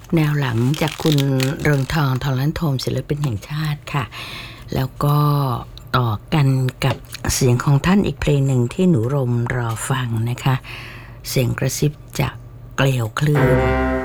แนวหลังจากคุณเรืองทองทองล้านโทมศิลปินแห่งชาติค่ะแล้วก็ต่อกันกับเสียงของท่านอีกเพลงหนึ่งที่หนูรมรอฟังนะคะเสียงกระซิบจากเกลียวคลื่น